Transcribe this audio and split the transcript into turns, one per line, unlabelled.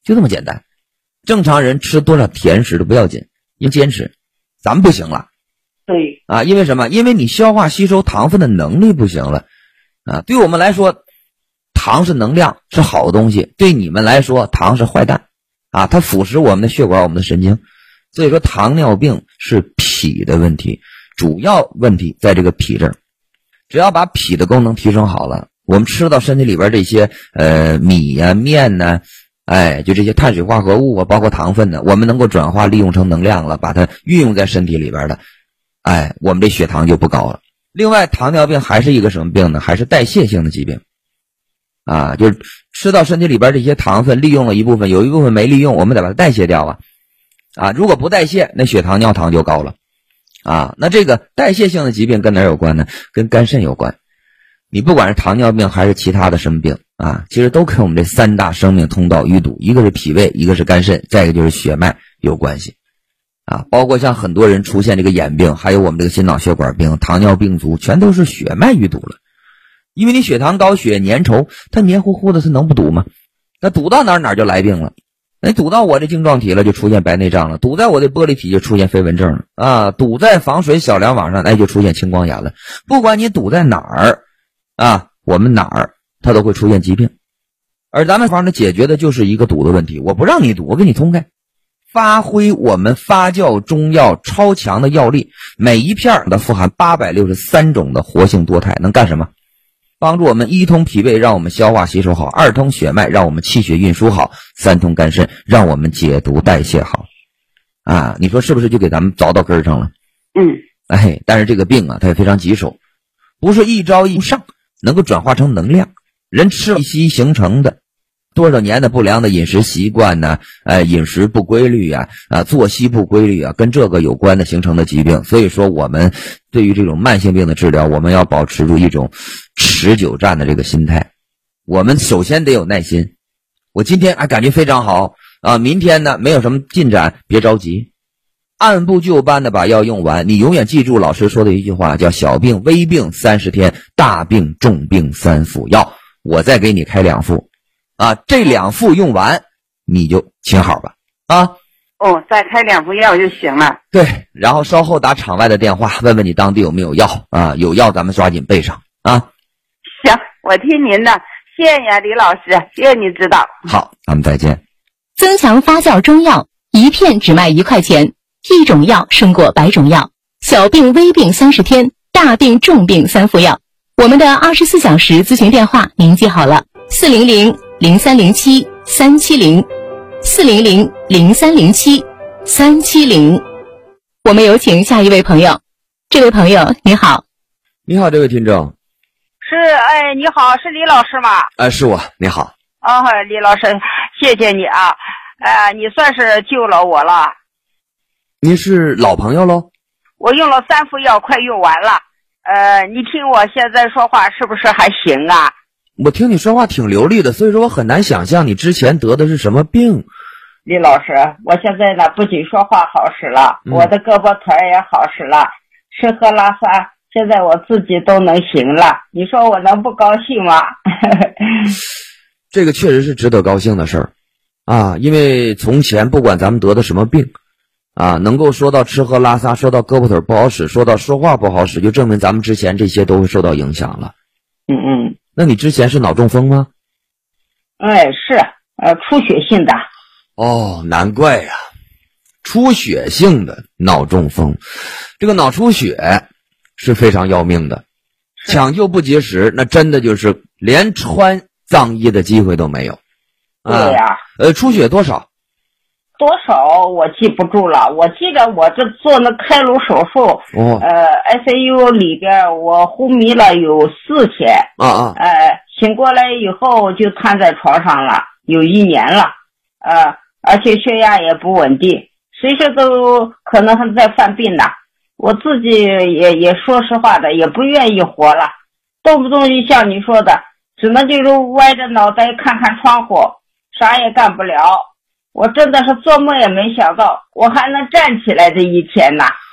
就这么简单。正常人吃多少甜食都不要紧，要坚持。咱们不行了。
对
啊，因为什么？因为你消化吸收糖分的能力不行了啊。对我们来说，糖是能量，是好东西；对你们来说，糖是坏蛋啊，它腐蚀我们的血管，我们的神经。所以说，糖尿病是脾的问题，主要问题在这个脾这儿。只要把脾的功能提升好了，我们吃到身体里边这些米呀、面呢，就这些碳水化合物啊，包括糖分呢，我们能够转化利用成能量了，把它运用在身体里边的，我们这血糖就不高了。另外，糖尿病还是一个什么病呢？还是代谢性的疾病啊，就是吃到身体里边这些糖分，利用了一部分，有一部分没利用，我们得把它代谢掉啊。如果不代谢，那血糖尿糖就高了啊。那这个代谢性的疾病跟哪有关呢？跟肝肾有关。你不管是糖尿病还是其他的什么病啊，其实都跟我们这三大生命通道淤堵，一个是脾胃，一个是肝肾，再一个就是血脉有关系啊。包括像很多人出现这个眼病，还有我们这个心脑血管病、糖尿病足，全都是血脉淤堵了。因为你血糖高，血粘稠，它黏糊糊的，它能不堵吗？那堵到哪就来病了。那堵到我这晶状体了，就出现白内障了；堵在我的玻璃体就出现飞蚊症了啊；堵在防水小梁网上，就出现青光眼了。不管你堵在哪儿啊，我们哪儿它都会出现疾病。而咱们方呢解决的就是一个堵的问题，我不让你堵，我给你通开，发挥我们发酵中药超强的药力，每一片的富含863种的活性多肽，能干什么？帮助我们一通脾胃，让我们消化吸收好；二通血脉，让我们气血运输好；三通肝肾，让我们解毒代谢好。啊，你说是不是就给咱们凿到根儿上了？但是这个病啊，它也非常棘手，不是一朝一上能够转化成能量。人吃一息形成的多少年的不良的饮食习惯呢？饮食不规律作息不规律跟这个有关的形成的疾病。所以说我们对于这种慢性病的治疗，我们要保持住一种持久战的这个心态。我们首先得有耐心。我今天感觉非常好明天呢没有什么进展，别着急，按部就班的把药用完。你永远记住老师说的一句话，叫小病微病30天，大病重病3副药。我再给你开2副这2副用完你就请好吧
再开2副药就行了。
对，然后稍后打场外的电话问问你当地有没有药有药咱们抓紧备上
行，我听您的，谢谢呀李老师，谢谢你指导。
好，咱们再见。
增强发酵中药，一片只卖1块钱，一种药胜过100种药。小病微病30天，大病重病3副药。我们的24小时咨询电话您记好了，400-0307-370，400-0307-370。我们有请下一位朋友。这位朋友你好。
你好，这位听众。
是你好，是李老师吗？
是我，你好。
李老师，谢谢你你算是救了我了。
您是老朋友喽？
我用了3副药，快用完了。你听我现在说话是不是还行啊？
我听你说话挺流利的，所以说我很难想象你之前得的是什么病。
李老师，我现在呢不仅说话好使了，我的胳膊腿也好使了，吃喝拉撒现在我自己都能行了，你说我能不高兴吗？
这个确实是值得高兴的事儿因为从前不管咱们得的什么病能够说到吃喝拉撒，说到胳膊腿不好使，说到说话不好使，就证明咱们之前这些都会受到影响了。那你之前是脑中风吗？
是出血性的。
难怪出血性的脑中风，这个脑出血是非常要命的，抢救不及时，那真的就是连穿脏衣的机会都没有。
对呀。
出血多少
我记不住了，我记得我这做那开颅手术ICU 里边我昏迷了有4天醒过来以后就瘫在床上了，有1年了而且血压也不稳定，随时都可能还在犯病呢。我自己也说实话的，也不愿意活了，动不动就像你说的，只能就是歪着脑袋看看窗户，啥也干不了。我真的是做梦也没想到我还能站起来这一天呐。